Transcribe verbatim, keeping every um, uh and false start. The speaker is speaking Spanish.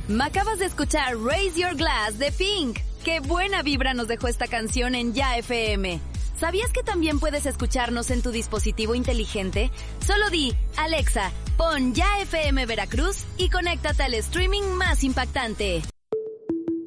Me acabas de escuchar Raise Your Glass de Pink. ¡Qué buena vibra nos dejó esta canción en Ya F M! ¿Sabías que también puedes escucharnos en tu dispositivo inteligente? Solo di, Alexa, pon Ya F M Veracruz y conéctate al streaming más impactante.